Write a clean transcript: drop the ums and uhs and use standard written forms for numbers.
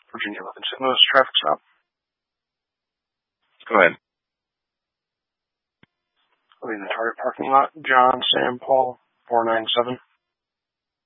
Virginia 11 St. Louis traffic stop. Go ahead. I'll be in the Target parking lot. John, Sam, Paul, 497.